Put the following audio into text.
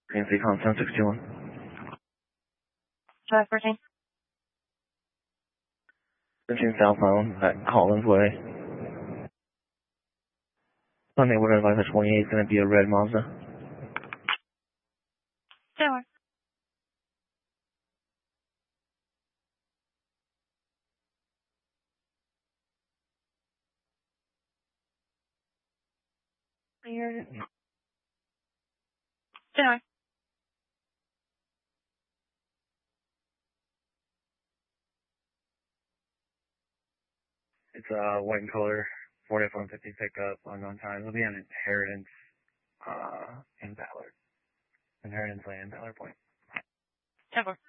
Nancy Com 1061. Drive 14. 15 southbound at Collins Way. Sunday, we're going to advise the 28 is going to be a red Mazda. Tower. Clear. Tower. It's a white in color, 4150 pickup, unknown time. It'll be an Inheritance in Ballard. Inheritance Lane in Ballard Point. Tower.